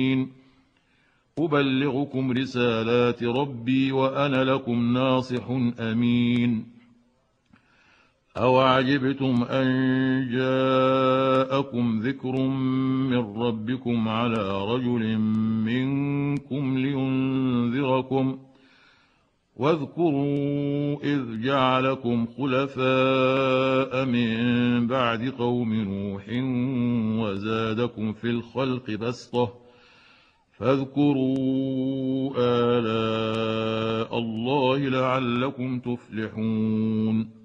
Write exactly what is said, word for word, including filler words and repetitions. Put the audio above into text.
أبلغكم رسالات ربي وأنا لكم ناصح أمين. أوعجبتم أن جاءكم ذكر من ربكم على رجل منكم لينذركم واذكروا إذ جعلكم خلفاء من بعد قوم نوح وزادكم في الخلق بسطة فاذكروا آلاء الله لعلكم تفلحون.